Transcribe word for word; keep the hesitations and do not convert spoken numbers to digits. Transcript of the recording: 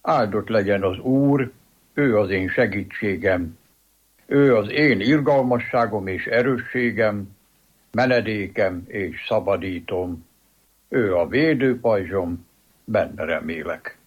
Áldott legyen az Úr, ő az én segítségem, ő az én irgalmasságom és erősségem, menedékem és szabadítom, ő a védőpajzsom, benne remélek.